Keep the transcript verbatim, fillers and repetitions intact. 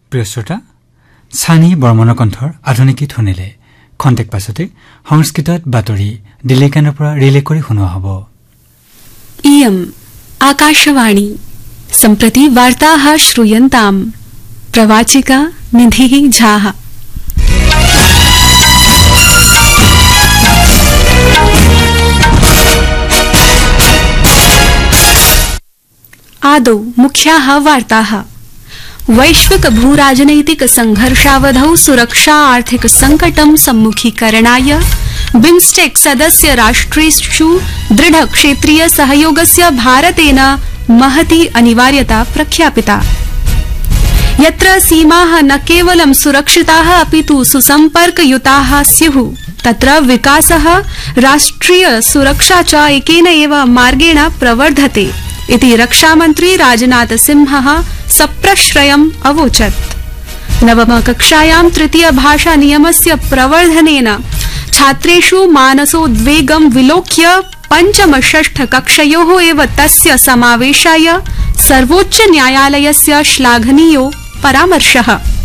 প্ৰিয় শ্ৰোতা, ছানী বৰ্মনৰ কণ্ঠৰ আধুনিক গীত শুনিলে। খন্তেক পাছতে সংস্কৃতত বাতৰি দিল্লী কেন্দ্ৰৰ পৰা ৰিলে কৰি শুনোৱা হ'ব। इयम् आकाशवाणी सम्प्रति वार्ताः श्रूयन्ताम्। प्रवाचिका निधिः झाः। आदौ मुख्याः वार्ताः। वैश्विक भूराजनैतिक संघर्षावधौ सुरक्षा आर्थिक संकटं सम्मुखीकरणाय बिम्स्टेक सदस्य राष्ट्रेषु दृढ क्षेत्रीय सहयोगस्य भारतेन महती अनिवार्यता प्रख्यापिता। यत्र सीमाः न केवलं सुरक्षिताः अपितु सुसम्पर्कयुताः स्युः तत्र विकासः राष्ट्रिय सुरक्षा च एकेन एव मार्गेण प्रवर्धते इति रक्षामन्त्री राजनाथ सिंहः सप्रश्रयम् अवोचत्। नवमकक्षायां तृतीय भाषा नियमस्य प्रवर्धनेन छात्रेषु मानसोद्वेगं विलोक्य पंचम षष्ठ कक्षयोः एव तस्य समावेशाय सर्वोच्च न्यायालयस्य श्लाघनीयो परामर्शः।